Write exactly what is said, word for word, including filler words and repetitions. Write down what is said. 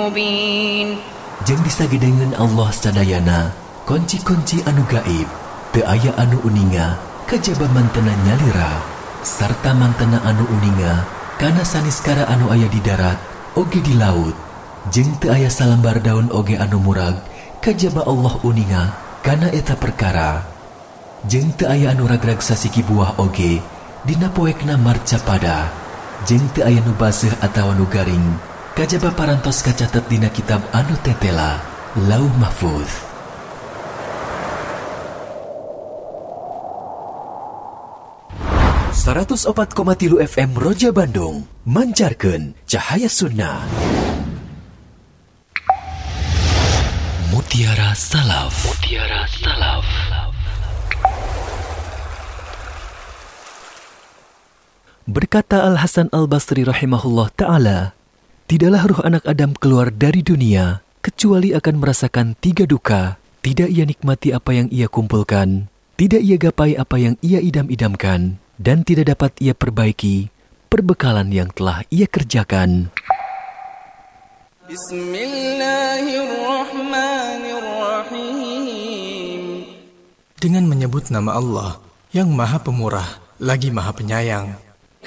مبين. Jeung disagedengeun Allah sadayana kunci-kunci anu gaib teu aya anu uninga kajaba mantena nyalira sarta mantena anu uninga kana saniskara anu aya di darat oge di laut jeung teu aya salembar daun oge anu murag kajaba Allah uninga kana eta perkara jeung teu aya anu ragrag sasiki buah oge dina poekna marcapada jeung teu aya nu baseuh atawa nu garing kajaba parantos kacatet dina kitab anu tetela Lauh Mahfuz. seratus opat koma tilu F M Roja Bandung mancarkeun cahaya sunnah. Mutiara Salaf. Mutiara Salaf. Berkata Al-Hasan Al-Basri rahimahullah ta'ala, tidaklah ruh anak Adam keluar dari dunia kecuali akan merasakan tiga duka. Tidak ia nikmati apa yang ia kumpulkan, tidak ia gapai apa yang ia idam-idamkan, dan tidak dapat ia perbaiki perbekalan yang telah ia kerjakan. Bismillahirrahmanirrahim. Dengan menyebut nama Allah yang Maha Pemurah lagi Maha Penyayang.